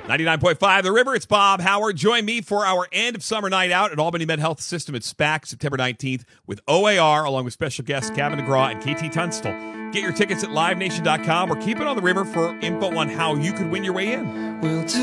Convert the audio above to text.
99.5 The River, it's Bob Howard. Join me for our end of summer night out at Albany Med Health System at SPAC, September 19th, with OAR, along with special guests Kevin DeGraw and KT Tunstall. Get your tickets at livenation.com or keep it on the river for info on how you could win your way in.